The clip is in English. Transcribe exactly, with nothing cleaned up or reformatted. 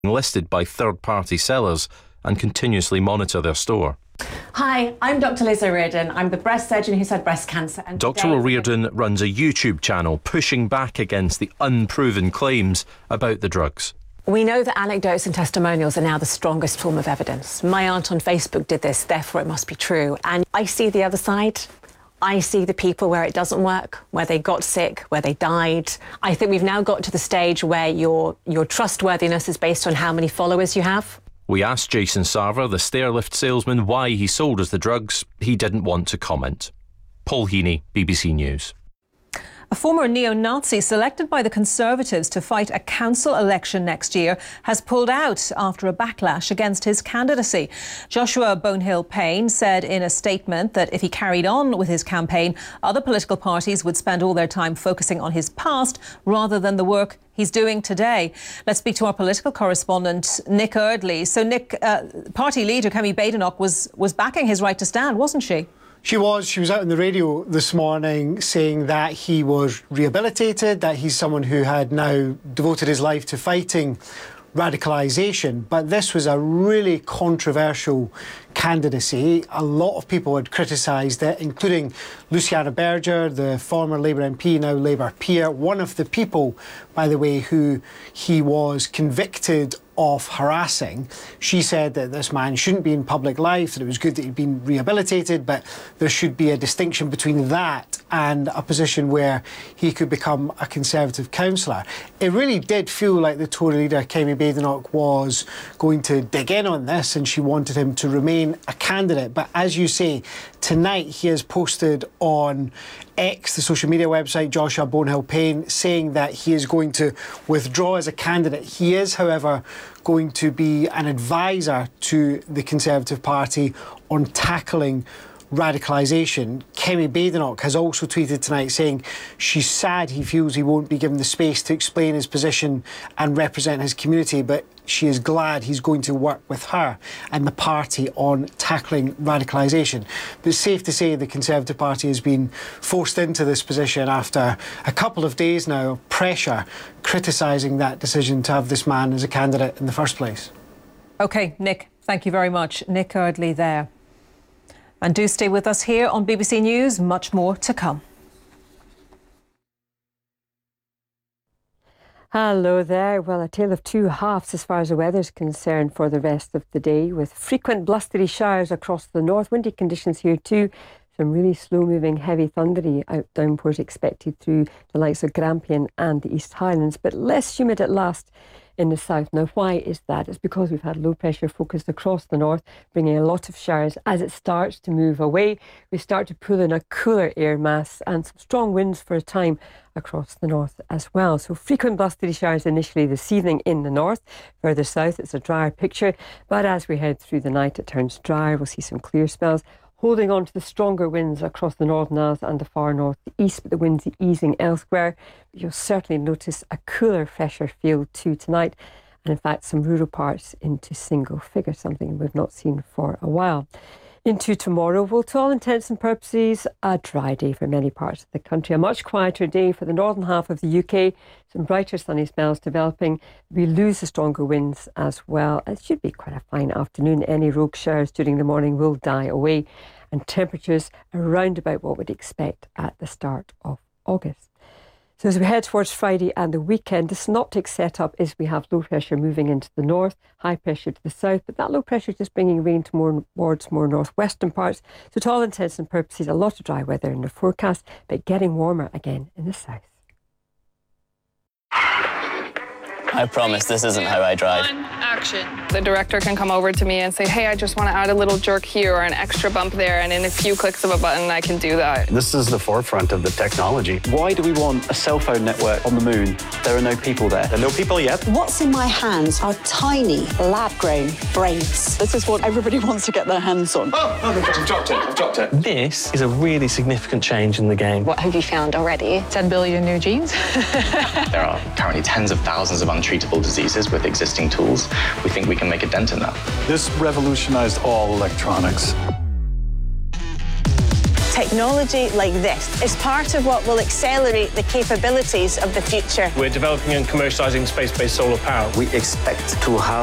listed by third-party sellers and continuously monitor their store. Hi, I'm Doctor Liz O'Riordan. I'm the breast surgeon who's had breast cancer. And Doctor O'Riordan runs a YouTube channel pushing back against the unproven claims about the drugs. We know that anecdotes and testimonials are now the strongest form of evidence. My aunt on Facebook did this, therefore it must be true. And I see the other side. I see the people where it doesn't work, where they got sick, where they died. I think we've now got to the stage where your, your trustworthiness is based on how many followers you have. We asked Jason Sarver, the stairlift salesman, why he sold us the drugs. He didn't want to comment. Paul Heaney, B B C News. A former neo-Nazi selected by the Conservatives to fight a council election next year has pulled out after a backlash against his candidacy. Joshua Bonehill Payne said in a statement that if he carried on with his campaign, other political parties would spend all their time focusing on his past rather than the work he's doing today. Let's speak to our political correspondent, Nick Eardley. So, Nick, uh, party leader Kemi Badenoch was, was backing his right to stand, wasn't she? She was. She was out on the radio this morning saying that he was rehabilitated, that he's someone who had now devoted his life to fighting radicalisation. But this was a really controversial candidacy. A lot of people had criticised it, including Luciana Berger, the former Labour M P, now Labour peer, one of the people, by the way, who he was convicted of harassing. She said that this man shouldn't be in public life, that it was good that he'd been rehabilitated, but there should be a distinction between that and a position where he could become a Conservative councillor. It really did feel like the Tory leader, Kemi Badenoch, was going to dig in on this, and she wanted him to remain a candidate. But as you say, tonight he has posted on X, the social media website, Joshua Bonehill Payne, saying that he is going to withdraw as a candidate. He is, however, going to be an advisor to the Conservative Party on tackling radicalisation. Kemi Badenoch has also tweeted tonight saying she's sad he feels he won't be given the space to explain his position and represent his community, but she is glad he's going to work with her and the party on tackling radicalisation. But it's safe to say the Conservative Party has been forced into this position after a couple of days now of pressure criticising that decision to have this man as a candidate in the first place. OK, Nick, thank you very much. Nick Eardley there. And do stay with us here on B B C News. Much more to come. Hello there. Well, a tale of two halves as far as the weather's concerned for the rest of the day, with frequent blustery showers across the north. Windy conditions here too. Some really slow-moving, heavy, thundery out downpours expected through the likes of Grampian and the East Highlands, but less humid at last in the south. Now, why is that? It's because we've had low pressure focused across the north, bringing a lot of showers. As it starts to move away, we start to pull in a cooler air mass and some strong winds for a time across the north as well. So frequent blustery showers initially this evening in the north. Further south, it's a drier picture, but as we head through the night, it turns drier. We'll see some clear spells, holding on to the stronger winds across the Northern Isles and the far north east, but the winds easing elsewhere. You'll certainly notice a cooler, fresher feel too tonight, and in fact some rural parts into single figures, something we've not seen for a while. Into tomorrow, well, to all intents and purposes, a dry day for many parts of the country. A much quieter day for the northern half of the U K. Some brighter sunny spells developing. We lose the stronger winds as well. It should be quite a fine afternoon. Any rogue showers during the morning will die away, and temperatures around about what we'd expect at the start of August. So as we head towards Friday and the weekend, the synoptic setup is we have low pressure moving into the north, high pressure to the south, but that low pressure just bringing rain to more, towards more northwestern parts. So to all intents and purposes, a lot of dry weather in the forecast, but getting warmer again in the south. I promise this isn't how I drive. On, action. The director can come over to me and say, hey, I just want to add a little jerk here or an extra bump there, and in a few clicks of a button, I can do that. This is the forefront of the technology. Why do we want a cell phone network on the moon? There are no people there. There are no people yet. What's in my hands are tiny, lab-grown brains. This is what everybody wants to get their hands on. Oh, oh I've dropped it, I've dropped it. This is a really significant change in the game. What have you found already? ten billion new genes. There are currently tens of thousands of untreatable diseases with existing tools. We think we can make a dent in that. This revolutionized all electronics. Technology like this is part of what will accelerate the capabilities of the future. We're developing and commercialising space-based solar power. We expect to have